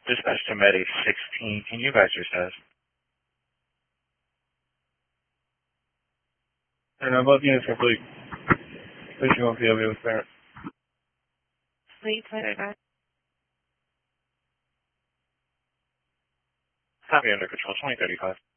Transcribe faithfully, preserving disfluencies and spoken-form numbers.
Dispatch to Med eight sixteen, can you advise your status? And uh, both units complete. Pushing on P O V with parent. Please, what I got? Copy under control, twenty thirty-five.